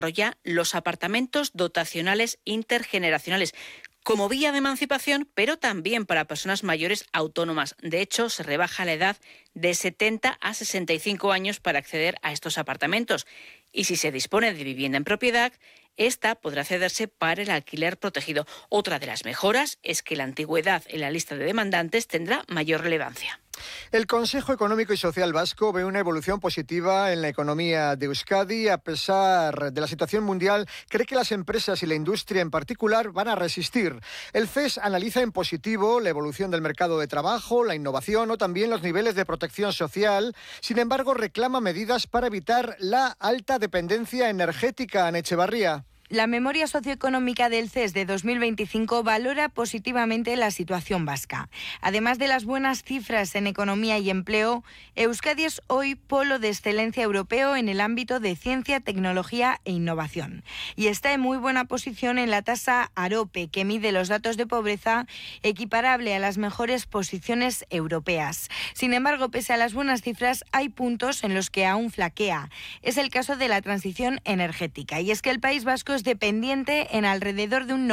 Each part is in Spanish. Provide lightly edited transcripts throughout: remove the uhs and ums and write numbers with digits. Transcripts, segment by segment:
desarrolla los apartamentos dotacionales intergeneracionales como vía de emancipación, pero también para personas mayores autónomas. De hecho, se rebaja la edad de 70 a 65 años para acceder a estos apartamentos. Y si se dispone de vivienda en propiedad, esta podrá cederse para el alquiler protegido. Otra de las mejoras es que la antigüedad en la lista de demandantes tendrá mayor relevancia. El Consejo Económico y Social Vasco ve una evolución positiva en la economía de Euskadi. A pesar de la situación mundial, cree que las empresas y la industria en particular van a resistir. El CES analiza en positivo la evolución del mercado de trabajo, la innovación o también los niveles de protección social. Sin embargo, reclama medidas para evitar la alta dependencia energética. En Echevarría. La memoria socioeconómica del CES de 2025 valora positivamente la situación vasca. Además de las buenas cifras en economía y empleo, Euskadi es hoy polo de excelencia europeo en el ámbito de ciencia, tecnología e innovación. Y está en muy buena posición en la tasa AROPE, que mide los datos de pobreza, equiparable a las mejores posiciones europeas. Sin embargo, pese a las buenas cifras, hay puntos en los que aún flaquea. Es el caso de la transición energética. Y es que el País Vasco es dependiente en alrededor de un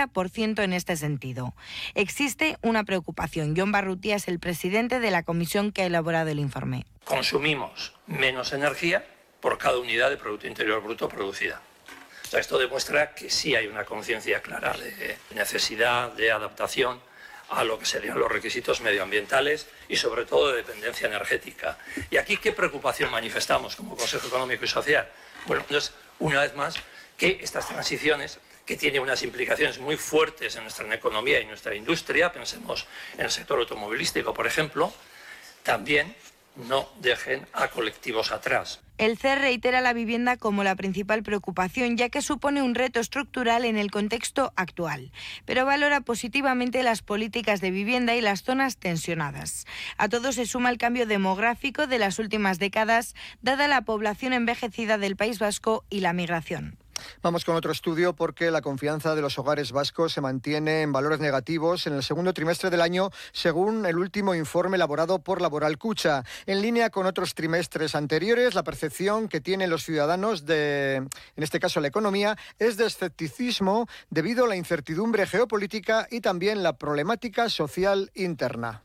90% en este sentido. Existe una preocupación. Jon Barrutia es el presidente de la comisión que ha elaborado el informe. Consumimos menos energía por cada unidad de Producto Interior Bruto producida. O sea, esto demuestra que sí hay una conciencia clara de necesidad de adaptación a lo que serían los requisitos medioambientales y sobre todo de dependencia energética. ¿Y aquí qué preocupación manifestamos como Consejo Económico y Social? Bueno, entonces, una vez más, que estas transiciones, que tienen unas implicaciones muy fuertes en nuestra economía y nuestra industria, pensemos en el sector automovilístico, por ejemplo, también no dejen a colectivos atrás. El CES reitera la vivienda como la principal preocupación, ya que supone un reto estructural en el contexto actual, pero valora positivamente las políticas de vivienda y las zonas tensionadas. A todo se suma el cambio demográfico de las últimas décadas, dada la población envejecida del País Vasco y la migración. Vamos con otro estudio porque la confianza de los hogares vascos se mantiene en valores negativos en el segundo trimestre del año, según el último informe elaborado por Laboral Kutxa. En línea con otros trimestres anteriores, la percepción que tienen los ciudadanos en este caso la economía, es de escepticismo debido a la incertidumbre geopolítica y también la problemática social interna.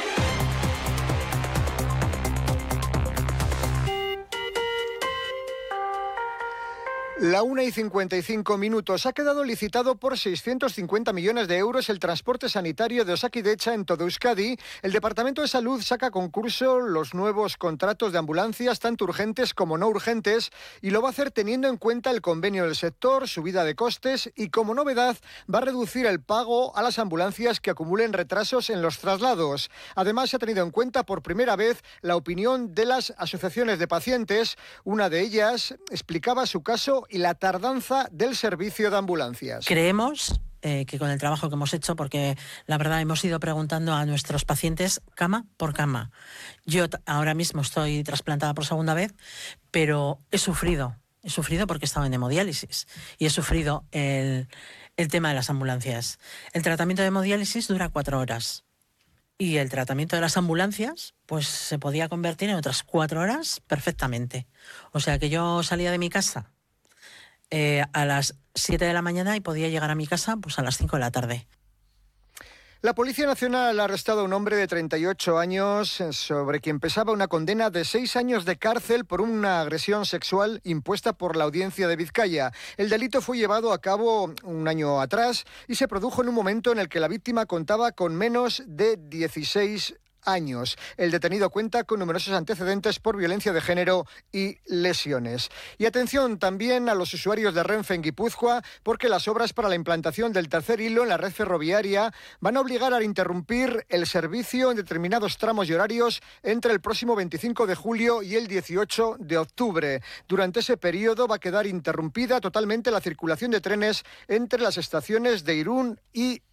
La 1:55. Ha quedado licitado por 650 millones de euros el transporte sanitario de Osakidetza en todo Euskadi. El Departamento de Salud saca a concurso los nuevos contratos de ambulancias, tanto urgentes como no urgentes, y lo va a hacer teniendo en cuenta el convenio del sector, subida de costes y, como novedad, va a reducir el pago a las ambulancias que acumulen retrasos en los traslados. Además, se ha tenido en cuenta por primera vez la opinión de las asociaciones de pacientes. Una de ellas explicaba su caso y la tardanza del servicio de ambulancias. Creemos que con el trabajo que hemos hecho, porque la verdad hemos ido preguntando a nuestros pacientes cama por cama. Yo ahora mismo estoy trasplantada por segunda vez, pero he sufrido porque he estado en hemodiálisis y he sufrido el tema de las ambulancias. El tratamiento de hemodiálisis dura 4 horas. Y el tratamiento de las ambulancias, pues se podía convertir en otras 4 horas perfectamente. O sea que yo salía de mi casa a las 7 de la mañana y podía llegar a mi casa pues a las 5 de la tarde. La Policía Nacional ha arrestado a un hombre de 38 años sobre quien pesaba una condena de 6 años de cárcel por una agresión sexual impuesta por la Audiencia de Vizcaya. El delito fue llevado a cabo un año atrás y se produjo en un momento en el que la víctima contaba con menos de 16 años. El detenido cuenta con numerosos antecedentes por violencia de género y lesiones. Y atención también a los usuarios de Renfe en Guipúzcoa, porque las obras para la implantación del tercer hilo en la red ferroviaria van a obligar a interrumpir el servicio en determinados tramos y horarios entre el próximo 25 de julio y el 18 de octubre. Durante ese periodo va a quedar interrumpida totalmente la circulación de trenes entre las estaciones de Irún y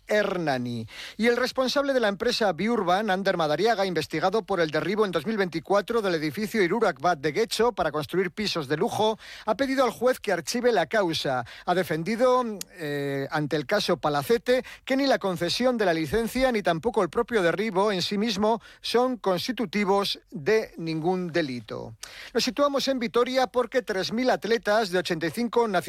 Hernani. Y el responsable de la empresa Biurban, Ander Madariaga, investigado por el derribo en 2024 del edificio Irurakbat de Getxo para construir pisos de lujo, ha pedido al juez que archive la causa. Ha defendido ante el caso Palacete que ni la concesión de la licencia ni tampoco el propio derribo en sí mismo son constitutivos de ningún delito. Nos situamos en Vitoria porque 3.000 atletas de 85 nacionalidades